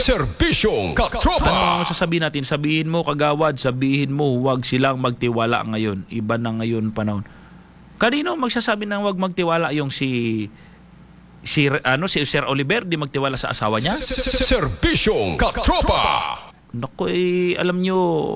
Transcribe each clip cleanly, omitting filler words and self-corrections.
Serbisyong katropa. Ano sasabihin natin? Sabihin mo, kagawad, sabihin mo, huwag silang magtiwala ngayon. Iba na ngayon panahon. Kanino magsasabi ng huwag magtiwala yung si Sir Oliver, di magtiwala sa asawa niya? Serbisyong katropa. Naku, alam nyo,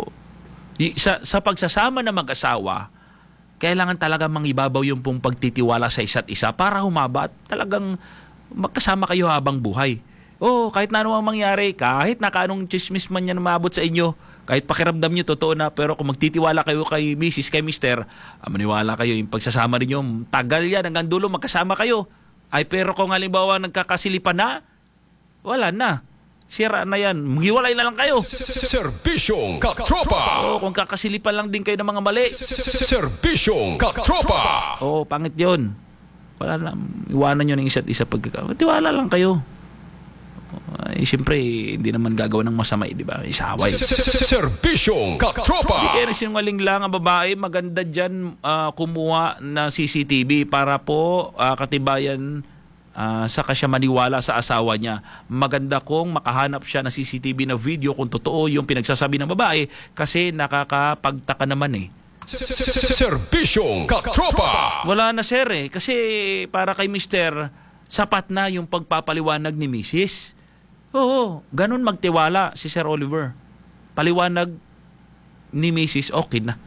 sa pagsasama ng mag-asawa, kailangan talaga mangibabaw yung pong pagtitiwala sa isa't isa para humaba at talagang magkasama kayo habang buhay. Kahit na anong mangyari, kahit na kanong chismis man yan maabot sa inyo, kahit pakiramdam nyo totoo na, pero kung magtitiwala kayo kay Mrs., kay Mr., maniwala kayo, yung pagsasama ninyo, tagal yan, hanggang dulo magkasama kayo. Pero kung halimbawa nagkakasilipan na, wala na. Sira na yan. Maghiwalay na lang kayo. Serbisyong katropa. Kung kakasilipan lang din kayo ng mga mali. Serbisyong katropa. Pangit yun. Wala na. Iwanan nyo ng isa't isa pagkakatiwala lang kayo. Siyempre, hindi naman gagawa ng masama, di ba? Isaway. Serbisyong katropa. Hindi kaya sinungaling lang ang babae. Maganda dyan kumuha na CCTV para po katibayan saka siya maniwala sa asawa niya. Maganda kung makahanap siya ng CCTV na video kung totoo yung pinagsasabi ng babae kasi nakakapagtaka naman Serbisyong katropa. Wala na sir kasi para kay Mr. sapat na yung pagpapaliwanag ni Mrs. Ganun magtiwala si Sir Oliver. Paliwanag ni Mrs. okay na.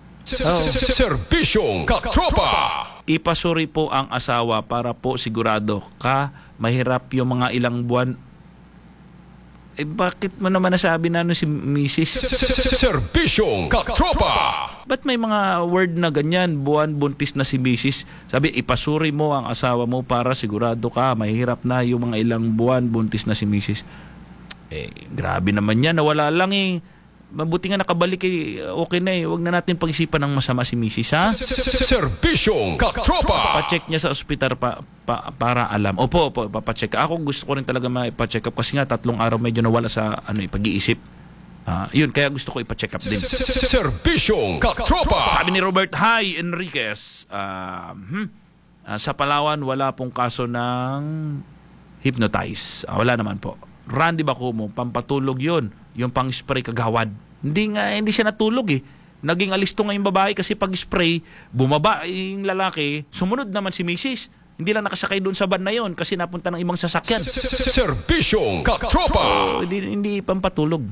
Serbisyong katropa. Ipasuri po ang asawa para po sigurado mahirap yung mga ilang buwan. Bakit mo naman nasabi na si Mrs.? Serbisyong katropa. Ba't may mga word na ganyan, buwan buntis na si Mrs.? Sabi, ipasuri mo ang asawa mo para sigurado mahirap na yung mga ilang buwan buntis na si Mrs. Grabe naman yan, nawala lang Mabuti nga nakabalik okay na Huwag na natin pag-isipan ng masama si Mrs. ha? Serbisyong katropa. Pa-check niya sa ospital para alam. Opo, papacheck. Ako gusto ko rin talaga ma-check up kasi nga 3 araw medyo nawala sa pag-iisip. Yun, kaya gusto ko ipa-check up din. Serbisyong katropa. Sabi ni Robert, Hi Enriquez. Sa Palawan, wala pong kaso ng hypnotize. Wala naman po. Randy Bacumo, pampatulog yun. Yung pang-spray kagawad. Hindi siya natulog Naging alisto nga yung babae kasi pag-spray, bumaba yung lalaki, sumunod naman si Mrs. Hindi lang nakasakay doon sa van na yon kasi napunta ng ibang sasakyan. Serbisyong katropa. Hindi pampatulog.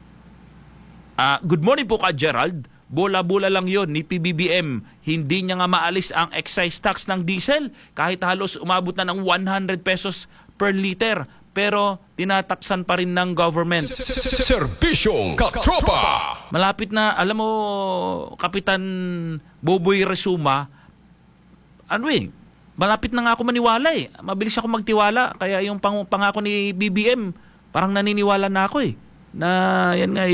Good morning po ka Gerald. Bola-bola lang yon ni PBBM. Hindi niya nga maalis ang excise tax ng diesel kahit halos umabot na ng 100 pesos per liter. Pero tinataksan pa rin ng government. Serbisyong katropa. Malapit na, alam mo, Kapitan Boboy Resuma, malapit na nga ako maniwala Mabilis ako magtiwala. Kaya yung pangako ni BBM, parang naniniwala na ako Na yan nga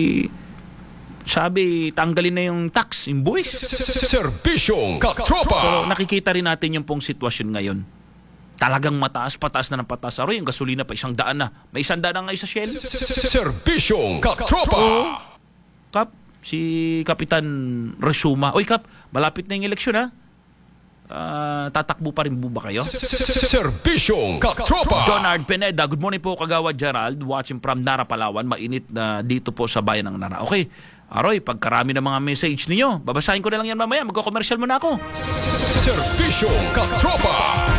sabi, tanggalin na yung tax, yung buwis. Serbisyong katropa. Pero nakikita rin natin yung pong sitwasyon ngayon. Talagang pataas na ng pataas. Yung gasolina pa 100 na. May 100 na ngayon sa Shell. Serbisyong katropa. Kap, si Kapitan Resuma. Kap, malapit na yung eleksyon tatakbo pa rin ba kayo? Serbisyong katropa. Jonard Pineda, good morning po kagawad Gerald. Watching from Nara, Palawan. Mainit na dito po sa bayan ng Nara. Okay, Aroy, pagkarami ng mga message ninyo, babasahin ko na lang yan mamaya. Magko-commercial muna ako. Serbisyong katropa.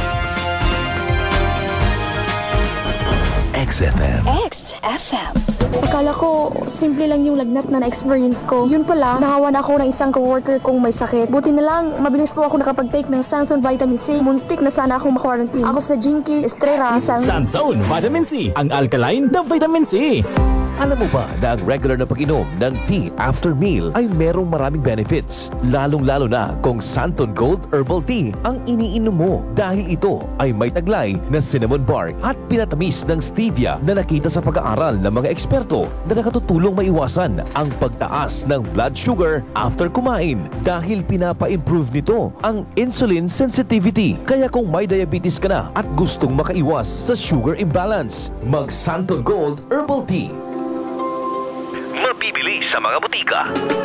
XFM. Akala ko, simple lang yung lagnat na na-experience ko. Yun pala, nahawan ako ng isang coworker kong may sakit. Buti na lang, mabilis po ako nakapag-take ng Sanson Vitamin C. Muntik na sana akong ma-quarantine. Ako sa Jinky Estrella, isang Sanson Vitamin C, ang alkaline na vitamin C. Alam mo ba na ang regular na pag-inom ng tea after meal ay merong maraming benefits? Lalong-lalo na kung Santon Gold Herbal Tea ang iniinom mo dahil ito ay may taglay na cinnamon bark at pinatamis ng stevia na nakita sa pag-aaral ng mga eksperto na nakatutulong maiwasan ang pagtaas ng blood sugar after kumain dahil pinapa-improve nito ang insulin sensitivity. Kaya kung may diabetes ka na at gustong makaiwas sa sugar imbalance, mag Santon Gold Herbal Tea. Mabibili sa mga butika.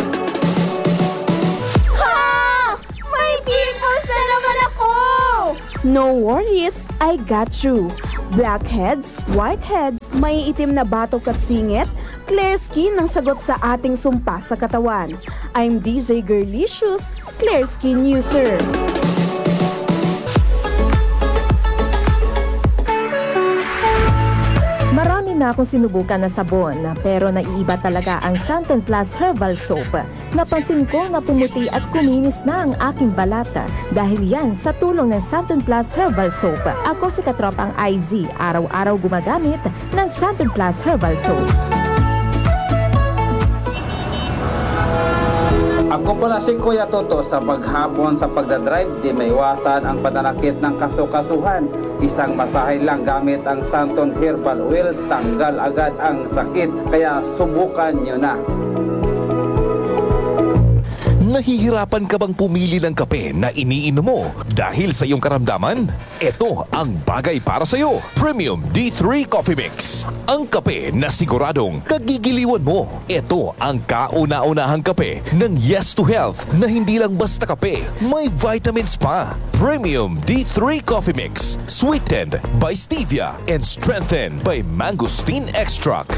Ha! May pimples na naman ako! No worries, I got you. Blackheads, whiteheads, May itim na batok at singit, clear skin ang sagot sa ating sumpa sa katawan. I'm DJ Girlicious, Clear Skin User. Marami na akong sinubukan na sabon, pero naiiba talaga ang Santon Plus Herbal Soap. Napansin ko na pumuti at kuminis na ang aking balata dahil yan sa tulong ng Santon Plus Herbal Soap. Ako si Katropang IZ, araw-araw gumagamit ng Santon Plus Herbal Soap. Ako pala si Kuya Toto. Sa paghapon sa pagdadrive, di maiwasan ang pananakit ng kasukasuhan. Isang masahe lang gamit ang Santon Herbal Oil, tanggal agad ang sakit. Kaya subukan nyo na. Nahihirapan ka bang pumili ng kape na iniinom mo dahil sa iyong karamdaman? Ito ang bagay para sa iyo. Premium D3 Coffee Mix. Ang kape na siguradong kagigiliwan mo. Ito ang kauna-unahang kape ng Yes to Health na hindi lang basta kape, may vitamins pa. Premium D3 Coffee Mix. Sweetened by stevia and strengthened by mangosteen extract.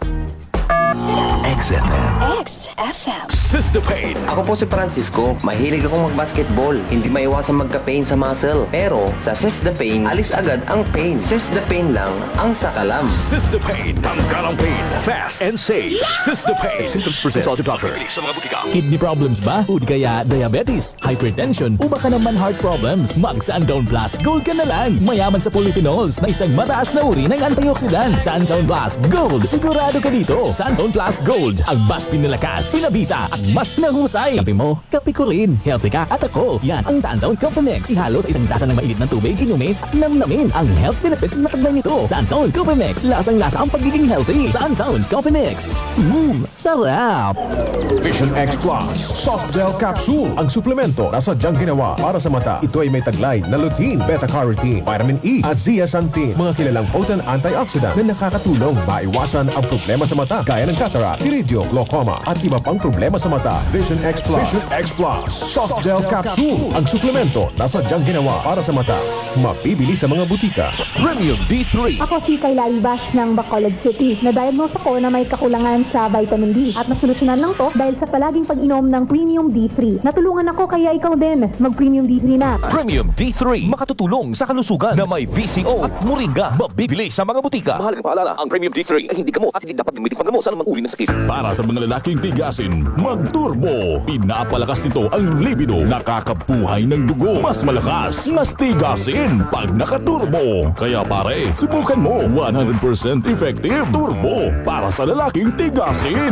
XFM. Sister-Pain. Ako po si Francisco. Mahilig akong mag-basketball. Hindi maiwasan magka-pain sa muscle. Pero sa Sister-Pain, alis agad ang pain. Sister-Pain lang ang sakalam. Sister-Pain. Tanggal ang pain. Fast and safe. Sister-Pain. Symptoms present. Consult your doctor. Kidney problems ba? O di kaya diabetes, hypertension, o baka naman heart problems? Mag-Sundown Plus Gold ka na lang. Mayaman sa polyphenols na isang mataas na uri ng antioxidant. Sundown Plus Gold. Sigurado ka dito. Sundown Plus Gold. Ang mas pinalakas, pinabisa at mas nahusay. Kape mo, kape ko rin. Healthy ka at ako. Yan ang Sundown Coffee Mix. Ihalo sa isang tasa ng mainit ng tubig, inumin at namnamin ang health benefits na taglay nito. Sundown Coffee Mix. Lasang-lasa ang pagiging healthy. Sundown Coffee Mix. Sarap! Vision X Plus Soft Gel Capsule. Ang suplemento na sadyang ginawa para sa mata. Ito ay may taglay na lutein, beta-carotene, vitamin E at zeaxanthin. Mga kilalang potent antioxidant na nakakatulong maiwasan ang problema sa mata gaya ng cataract, iridium, glaucoma at iba pang problema sa mata. Vision X Plus. Vision X Plus Soft Gel Capsule. Ang suplemento na sadyang ginawa para sa mata. Mabibili sa mga butika. Premium D3. Ako si Kayla Ibas ng Bacolod City. Na-diagnose ako na may kakulangan sa vitamin D. At nasolusyonan lang to dahil sa palaging pag-inom ng Premium D3. Natulungan ako kaya ikaw din. Mag-Premium D3 na. Premium D3. Makatutulong sa kalusugan na may VCO at moringa. Mabibili sa mga butika. Mahalagang paalala, ang Premium D3 ay hindi gamot at hindi dapat gamitin panggamot sa anumang uri ng sakit. Para sa mga lalaking tigasin, mag-turbo. Pinapalakas nito ang libido. Nakakabuhay ng dugo. Mas malakas, mas tigasin pag nakaturbo. Kaya pare, subukan mo. 100% effective turbo para sa lalaking tigasin.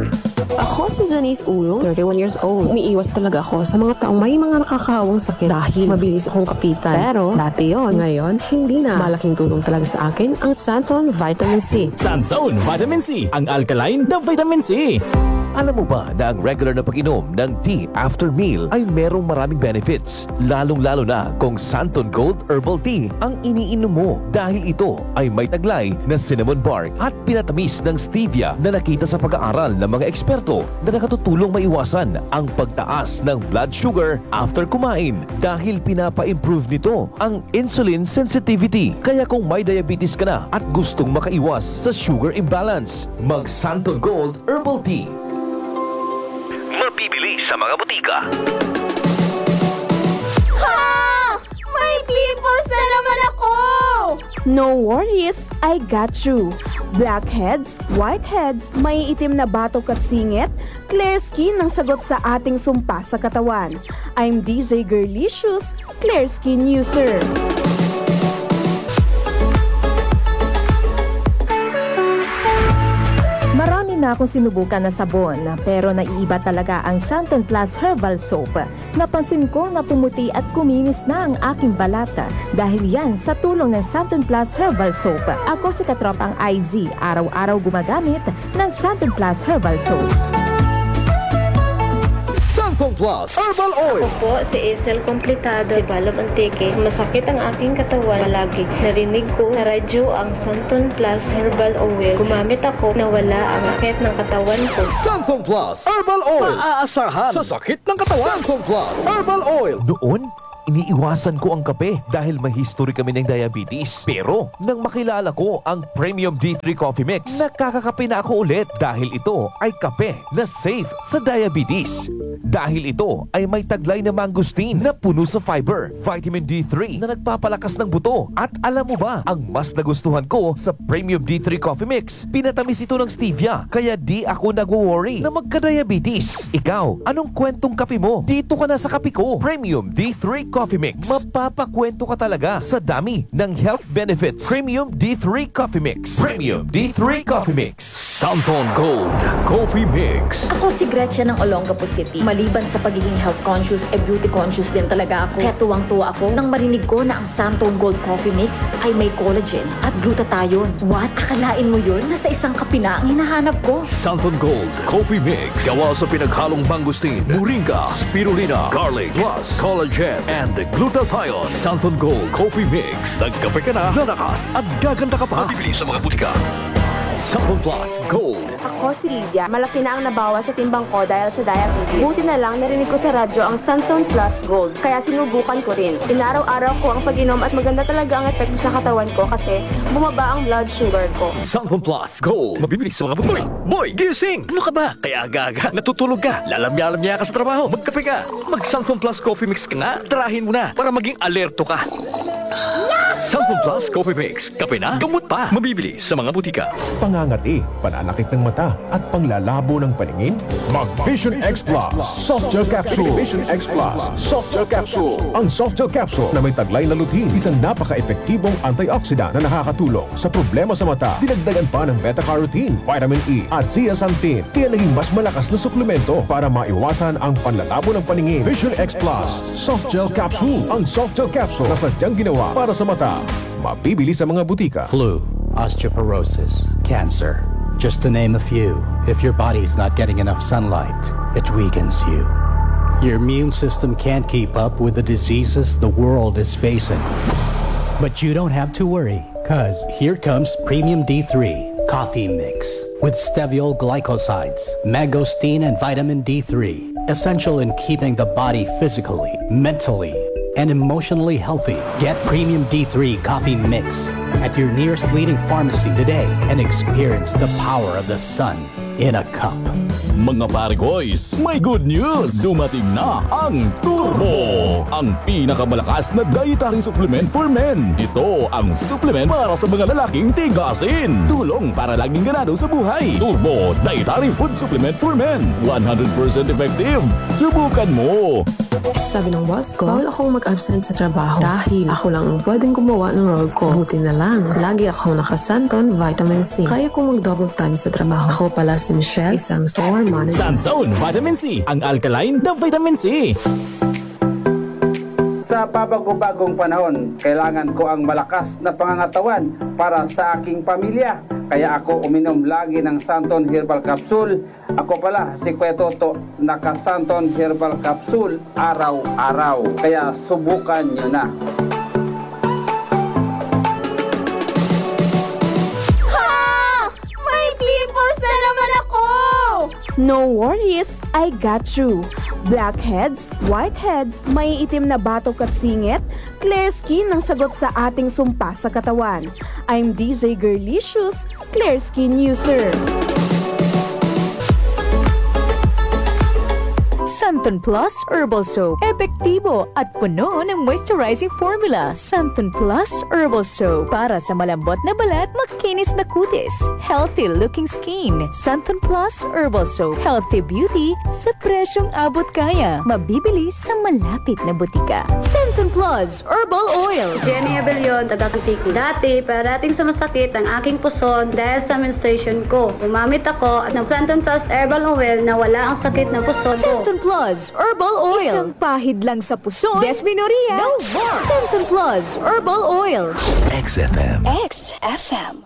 Ako si Janice Ulo, 31 years old. Umiiwas talaga ako sa mga taong may mga nakakawang sakit dahil mabilis akong kapitan. Pero dati yon, ngayon hindi na. Malaking tulong talaga sa akin ang Santon Vitamin C. Santon Vitamin C, ang alkaline na vitamin C. Alam mo ba na ang regular na pag-inom ng tea after meal ay merong maraming benefits? Lalong-lalo na kung Santon Gold Herbal Tea ang iniinom mo dahil ito ay may taglay na cinnamon bark at pinatamis ng stevia na nakita sa pag-aaral ng mga eksperto na nakatutulong maiwasan ang pagtaas ng blood sugar after kumain dahil pinapa-improve nito ang insulin sensitivity. Kaya kung may diabetes ka na at gustong makaiwas sa sugar imbalance, mag-Santon Gold Herbal Tea. Mabibili sa mga butika. Ha! May pimples na naman ako! No worries, I got you. Blackheads, whiteheads, may itim na batok at singit, clear skin ang sagot sa ating sumpa sa katawan. I'm DJ Girlicious, Clear Skin User. Marami na akong sinubukan na sabon, pero naiiba talaga ang Santon Plus Herbal Soap. Napansin ko na pumuti at kuminis na ang aking balata dahil yan sa tulong ng Santon Plus Herbal Soap. Ako si Katropang IZ, araw-araw gumagamit ng Santon Plus Herbal Soap. Santon Plus Herbal Oil. Ako po si Isel Completado, si Balab Antique. Masakit ang aking katawan palagi. Narinig ko sa radyo ang Santon Plus Herbal Oil. Gumamit ako na wala ang sakit ng katawan ko. Santon Plus Herbal Oil. Maaasahan sa sakit ng katawan. Santon Plus Herbal Oil. Noon, iniiwasan ko ang kape dahil may history kami ng diabetes. Pero nang makilala ko ang Premium D3 Coffee Mix, nakakakape na ako ulit dahil ito ay kape na safe sa diabetes. Dahil ito ay may taglay na mangosteen na puno sa fiber, vitamin D3 na nagpapalakas ng buto. At alam mo ba, ang mas nagustuhan ko sa Premium D3 Coffee Mix, pinatamis ito ng stevia, kaya di ako nagwo-worry na magka-diabetes. Ikaw, anong kwentong kape mo? Dito ka na sa kape ko. Premium D3 Coffee Mix. Mapapakwento ka talaga sa dami ng health benefits. Premium D3 Coffee Mix. Premium D3 Coffee Mix. Santon Gold Coffee Mix. Ako si Gretchen ng Olongapo City. Maliban sa pagiging health conscious, beauty conscious din talaga ako. Kaya tuwang-tuwa ako nang marinig ko na ang Santon Gold Coffee Mix ay may collagen at glutathione. What? Akalain mo yun? Nasa isang kape na ang hinahanap ko. Santon Gold Coffee Mix. Gawa sa pinaghalong mangosteen, moringa, spirulina, garlic, plus collagen and glutathione. Santon Gold Coffee Mix. Nagkape ka na, lalakas at gaganda ka pa. Bibili sa mga butika. Santon Plus Gold. Ako si Lydia. Malaki na ang nabawas sa timbang ko dahil sa diabetes. Buti na lang narinig ko sa radyo ang Santon Plus Gold. Kaya sinubukan ko rin. Inaraw-araw ko ang pag-inom at maganda talaga ang epekto sa katawan ko kasi bumaba ang blood sugar ko. Santon Plus Gold. Mabibili sa mga butoy. Boy, gising! Ano ka ba? Kaya aga-aga. Natutulog ka. Lalamya-lamya ka sa trabaho. Magkape ka. Mag-Santon Plus Coffee Mix ka nga. Tarahin mo na para maging alerto ka. Santon Plus Coffee Mix. Kape na, gamot pa. Mabibili sa mga butika. Pangangati, pananakit ng mata, at panglalabo ng paningin? Mag Vision X Plus Soft Gel Capsule. Vision X Plus Soft Gel Capsule. Ang Soft Gel Capsule na may taglay na lutein, isang napaka-epektibong antioxidant na nakakatulong sa problema sa mata. Dinagdagan pa ng beta-carotene, vitamin E, at zeaxanthin. Kaya naging mas malakas na suplemento para maiwasan ang panlalabo ng paningin. Vision X Plus Soft Gel Capsule. Ang Soft Gel Capsule na sadyang ginawa para sa mata. Mabibili sa mga butika. Flu, osteoporosis, cancer, just to name a few. If your body's not getting enough sunlight, it weakens you. Your immune system can't keep up with the diseases the world is facing. But you don't have to worry, cause here comes Premium D3 Coffee Mix with steviol glycosides, mangosteen, and vitamin D3, essential in keeping the body physically, mentally, and emotionally healthy. Get Premium D3 Coffee Mix at your nearest leading pharmacy today and experience the power of the sun in a cup. Mga pare boys, may good news! Dumating na ang Turbo! Ang pinakamalakas na dietary supplement for men. Ito ang supplement para sa mga lalaking tigasin. Tulong para laging ganado sa buhay. Turbo Dietary Food Supplement for Men. 100% effective. Subukan mo! Sabi ng boss ko, bawal akong mag-absent sa trabaho dahil ako lang ang pwedeng gumawa ng role ko. Buti na lang, lagi akong nakasanton vitamin C. Kaya kong mag-double time sa trabaho. Ako pala si Michelle, isang store manager. Santon Vitamin C, ang alkaline na vitamin C. Sa pabago-bagong panahon, kailangan ko ang malakas na pangangatawan para sa aking pamilya. Kaya ako uminom lagi ng Santon Herbal Capsule. Ako pala si Kuya Toto, naka-Santon Herbal Capsule araw-araw. Kaya subukan nyo na. Pimples na naman ako! No worries, I got you. Blackheads, whiteheads, may itim na batok at singit, clear skin ang sagot sa ating sumpa sa katawan. I'm DJ Girlicious, clear skin user. Santon Plus Herbal Soap. Epektibo at puno ng moisturizing formula. Santon Plus Herbal Soap. Para sa malambot na balat, makinis na kutis. Healthy looking skin. Santon Plus Herbal Soap. Healthy beauty sa presyong abot kaya. Mabibili sa malapit na butika. Santon Plus Herbal Oil. Jenny Abellion, taga-Kantiki. Dati, parating sumasakit ang aking puson dahil sa menstruation ko. Umamit ako ng Santon Plus Herbal Oil na wala ang sakit na puson ko. Santon Plus Herbal Oil. Isang pahid lang sa puson. Desmenoria. No more. Santon Plus Herbal Oil. XFM. XFM.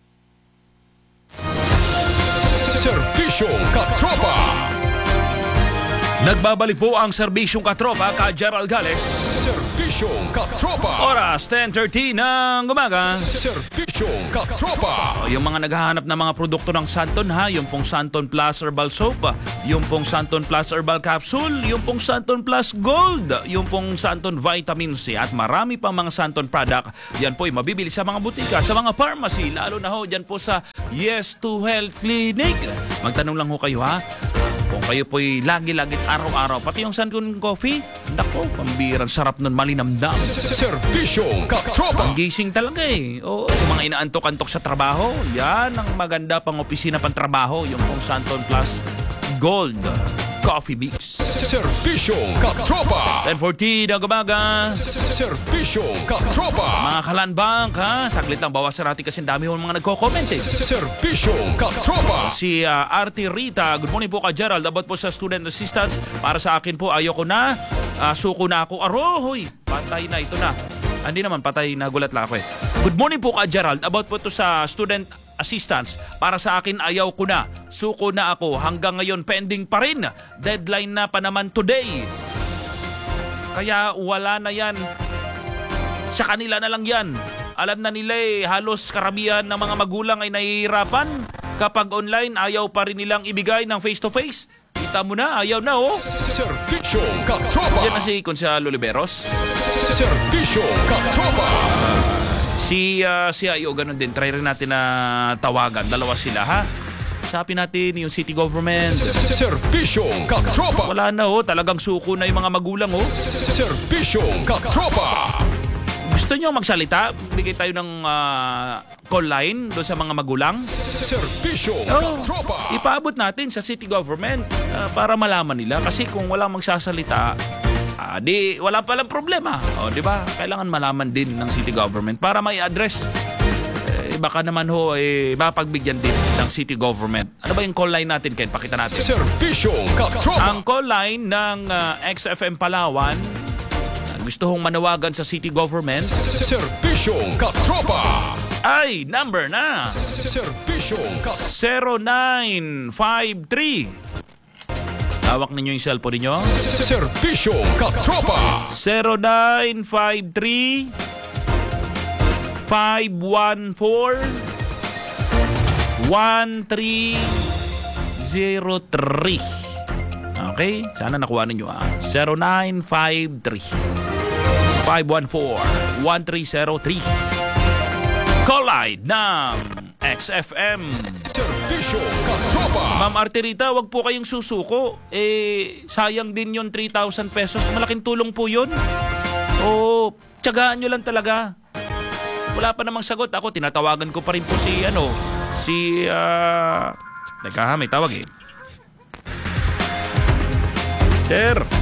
Serbisyong Katropa. Nagbabalik po ang Serbisyong Katropa ka Gerald Gales. Serbisyong katropa. Oras 10:30 ng umaga. Serbisyong katropa. Yung mga naghahanap ng mga produkto ng Santon ha, yung pong Santon Plus Herbal Soap, yung pong Santon Plus Herbal Capsule, yung pong Santon Plus Gold, yung pong Santon Vitamin C at marami pang mga Santon product. Yan po ay mabibili sa mga butika, sa mga pharmacy, lalo na ho dyan po sa Yes to Health Clinic. Magtanong lang ho kayo ha. Kung kayo po'y lagi-lagi araw-araw, pati yung Santon Coffee, nako, pambirang sarap nun, malinamdam. Serbisyong katropa. Panggising talaga eh. Oo, yung mga inaantok-antok sa trabaho, yan ang maganda pang opisina pang trabaho, yung pong Santon Plus Gold Coffee Mix. Serbisyong katropa. 10:40 na umaga. Serbisyong katropa. Mga kalanbang ha, saglit lang bawasan natin kasi dami ho mga nagko-comment eh. Serbisyong katropa. Si Arte Rita, good morning po ka Gerald, about po sa student assistance. Para sa akin po, ayoko na, suko na ako. Arohoy, patay na ito na. Hindi naman, patay na, gulat lang ako eh. Good morning po ka Gerald, about po ito sa student assistance. Para sa akin, ayaw ko na. Suko na ako. Hanggang ngayon, pending pa rin. Deadline na pa naman today. Kaya wala na yan. Sa kanila na lang yan. Alam na nila eh, halos karamihan ng mga magulang ay nahihirapan. Kapag online, ayaw pa rin nilang ibigay ng face-to-face. Kita mo na, ayaw na oh. Serbisyong katropa. Yan na si Consuelo Oliveros. Serbisyong katropa. Si Ayo, ganun din. Try rin natin na tawagan. Dalawa sila, ha? Sabi natin yung city government. Serbisyong katropa. Wala na, oh. Talagang suko na yung mga magulang, oh. Serbisyong katropa. Gusto nyo magsalita? Bigay tayo ng call line doon sa mga magulang. Serbisyong katropa. Ipaabot natin sa city government para malaman nila. Kasi kung walang magsasalita, di wala palang problema. O, di ba? Kailangan malaman din ng city government para may address. Baka naman ho mapagbigyan din ng city government. Ano ba yung call line natin, Ken? Pakita natin. Serbisyong katropa. Ang call line ng XFM Palawan, gusto hong manawagan sa city government. Serbisyong katropa. Ay, number na. Serbisyong katropa. 0953. Hawak ninyo yung cellphone ninyo. Serbisyong katropa. 0953 514 1303. Okay? Sana nakuha ninyo 0953 514 1303. Call line ng XFM. Serbisyong katropa. Ma'am Arterita, wag po kayong susuko. Sayang din yon 3,000 pesos. Malaking tulong po yun. Tiyagaan nyo lang talaga. Wala pa namang sagot. Ako, tinatawagan ko pa rin po Teka ha, may tawag eh. Sir.